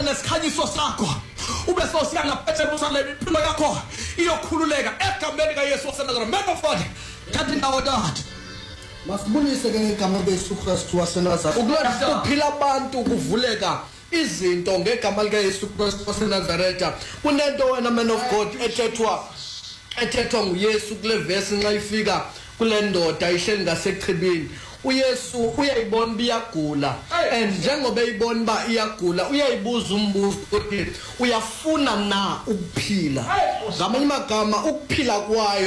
nesikhanyiso sakho ube sosiya ngaphethe eBusalem impilo yakho iyokhululeka egameni kaYesu waseNazaretha. Man of God, thatha indawo tata. Masibulise ke ngegama leYesu Kristu waseNazaretha. Ukulanda ukuphila abantu kuvuleka izinto ngegama likaYesu Kristu waseNazaretha. Kunento wena man of God ethethwa nguYesu kule verse nxa ifika kule ndoda ihleli ngasechibini. uYesu uyayibona biyagula and njengoba eyibona ba iyagula uyayibuza umbuzo ukuthi uyafuna na ukuphila. Ngamanye amagama ukuphila kwayo